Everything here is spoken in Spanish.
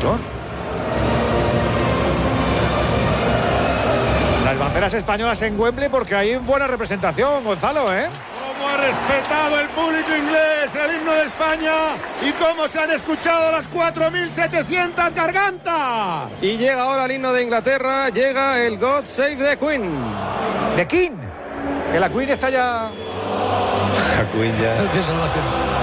montón. Las banderas españolas en Wembley porque hay buena representación, Gonzalo, ¿eh? Cómo ha respetado el público inglés el himno de España y cómo se han escuchado las 4.700 gargantas. Y llega ahora el himno de Inglaterra, llega el God Save the Queen. The King, que la Queen está ya... La Queen ya...